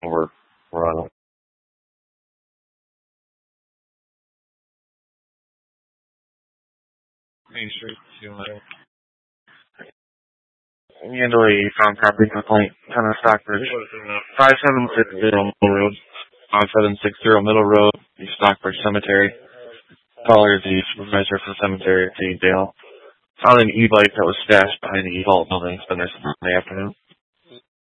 we're on Main Street. Handily found property complaint, Town of Stockbridge. 5760 Middle Road. 5760 Middle Road, the Stockbridge Cemetery. Caller is the supervisor for the cemetery at Dale. Found an e-bike that was stashed behind the e-vault building. It's been there since the afternoon.